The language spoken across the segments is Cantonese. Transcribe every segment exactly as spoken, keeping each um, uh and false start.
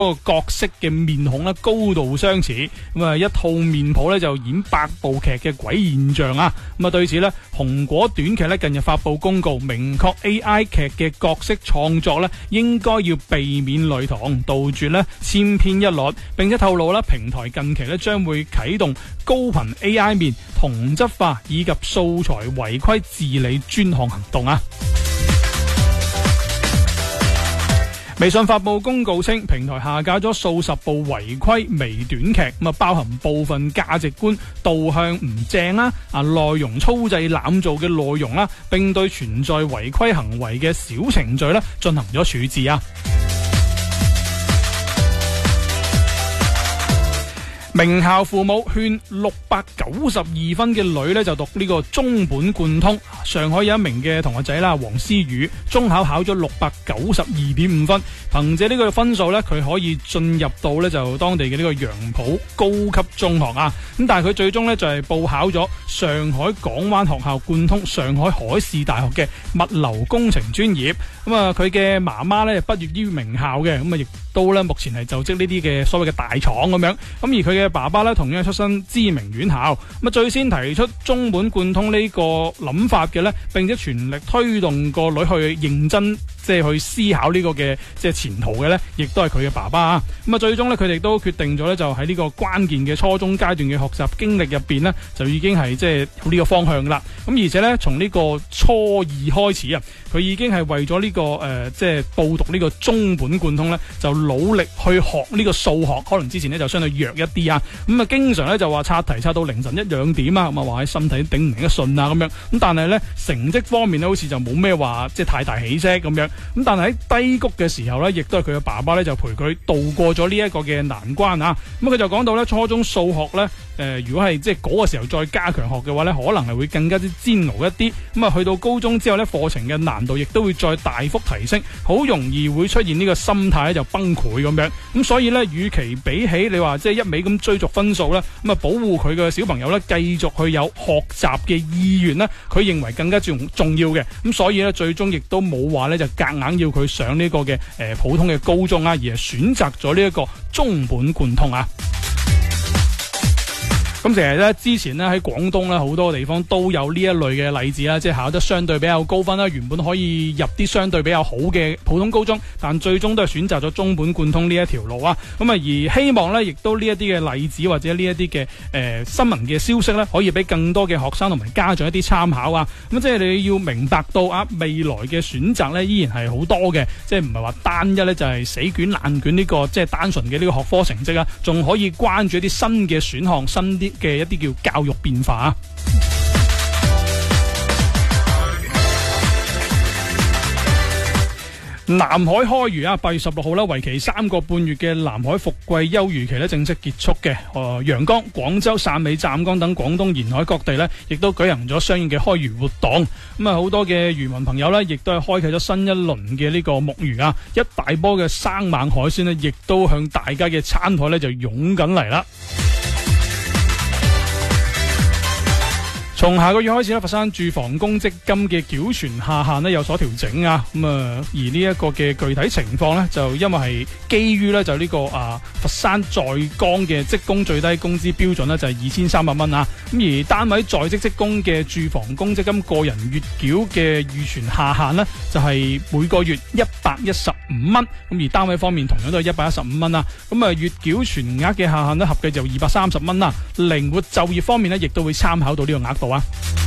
嗰個角色嘅面孔咧高度相似，咁啊一套面譜咧就演八部劇嘅鬼現象啊！咁啊對此咧，紅果短劇咧近日發布公告，明確 A I 劇嘅角色創作咧應該要避免類同，杜絕咧千篇一律，並且透露啦平台近期咧將會啟動高頻 A I 面同質化以及素材違規治理專項行動啊！微信發布公告稱，平台下架咗數十部違規微短劇，咁啊包含部分價值觀導向唔正啦，啊內容粗製濫造嘅內容啦，並對存在違規行為嘅小程序咧進行咗處置啊。名校父母勸六百九十二分嘅女咧就讀呢個中本貫通。上海有一名嘅同學仔啦，黃思宇，中考考咗六百九十二點五分，憑借呢個分數咧，佢可以進入到咧就當地嘅呢個楊浦高級中學啊。咁但係佢最終咧就係報考咗上海港灣學校貫通上海海事大學嘅物流工程專業。咁啊，佢嘅媽媽咧畢業於名校嘅，咁啊亦都咧目前係就職呢啲嘅所謂嘅大廠咁樣。咁而佢嘅爸爸咧同樣出身知名院校，咁啊最先提出中本貫通呢個諗法嘅咧，並且全力推動個女去認真即係去思考呢個嘅即係前途嘅咧，亦都係佢嘅爸爸啊。咁啊最終咧佢哋都決定咗咧，就喺呢個關鍵嘅初中階段嘅學習經歷入邊咧，就已經係即係有呢個方向噶啦。咁而且咧從呢個初二開始啊，佢已經係為咗呢、這個誒、呃、即係報讀呢個中本貫通咧，就努力去學呢個數學，可能之前咧就相對弱一啲啊。咁啊經常咧就話刷題刷到凌晨一兩點啊，咁啊話喺身體頂唔頂得順啊咁樣。咁但係咧成績方面咧好似就冇咩話即係太大起色咁樣。咁但係喺低谷嘅時候咧，亦都係佢嘅爸爸咧就陪佢度過咗呢一個嘅難關啊。咁佢就講到咧初中數學咧，誒、呃、如果係即係嗰個時候再加強學嘅話咧，可能係會更加之煎熬一啲。咁啊去到高中之後咧，課程嘅難度亦都會再大幅提升，好容易會出現呢個心態咧就崩潰咁樣。咁所以咧，與其比起你話即係一味咁追逐分數咧，咁啊保護佢嘅小朋友咧繼續去有學習嘅意願咧，佢認為更加重重要嘅。咁所以咧最終亦都冇話咧就夾硬要佢上呢個嘅誒、呃、普通嘅高中啊，而係選擇咗呢一個中本貫通啊。咁其實咧，之前咧喺廣東咧好多地方都有呢一類嘅例子啦，即係考得相對比較高分啦，原本可以入啲相對比較好嘅普通高中，但最終都係選擇咗中本貫通呢一條路啊。咁啊，而希望咧，亦都呢一啲嘅例子或者呢一啲嘅誒新聞嘅消息咧，可以俾更多嘅學生同埋家長一啲參考啊。咁即係你要明白到啊，未來嘅選擇咧依然係好多嘅，即係唔係話單一咧就係死卷爛卷呢個即係單純嘅呢個學科成績啊，仲可以關注一啲新嘅選項、新啲嘅一啲叫教育變化啊。南海開漁啊，八月十六號啦，為期三個半月嘅南海伏季休漁期咧正式結束嘅。誒，陽江、廣州、汕尾、湛江等廣東沿海各地咧，亦都舉行咗相應嘅開漁活動。咁啊，好多嘅漁民朋友咧，亦都係開啟咗新一輪嘅呢個牧漁啊，一大波嘅生猛海鮮咧，亦都向大家嘅餐台咧就湧緊嚟啦。從下個月開始咧，佛山住房公積金嘅繳存下限咧有所調整啊，咁啊，而呢一個嘅具體情況咧，就因為係基於咧就呢個啊佛山在崗嘅職工最低工資標準咧就係二千三百蚊啊，咁而單位在職職工嘅住房公積金個人月繳嘅預存下限咧就係每個月一百一十五蚊，咁而單位方面同樣都係一百一十五蚊啊，咁啊月繳存額嘅下限咧合計就二百三十蚊啦，靈活就業方面咧亦都會參考到呢個額度。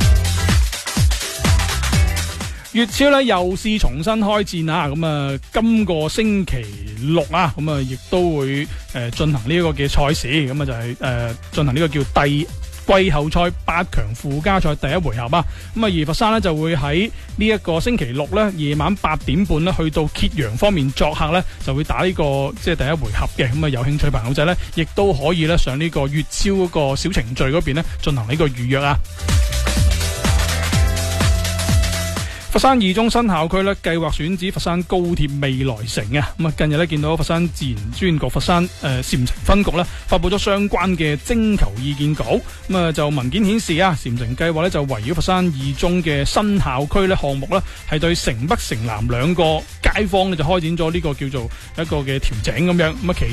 粵超咧又試重新開戰啊！咁啊，今個星期六啊，咁啊，亦都會誒進行呢一個嘅賽事，咁啊就係誒進行呢個叫第季後賽八強附加賽第一回合啊！咁啊，而佛山咧就會喺呢一個星期六咧夜晚八點半咧去到揭陽方面作客咧，就會打呢個即係第一回合嘅。咁啊，有興趣朋友仔咧，亦都可以咧上呢個粵超嗰個小程序嗰邊咧進行呢個預約啊！ 佛山二中新校區咧，計劃選址佛山高鐵未來城啊！咁啊，近日咧見到佛山自然專局佛山誒禪城分局咧發佈咗相關嘅徵求意見稿。咁啊，就文件顯示啊，禪城計劃咧就圍繞佛山二中嘅新校區咧項目咧，係對城北城南兩個街坊咧就開展咗呢個叫做一個嘅調整咁樣。咁啊，其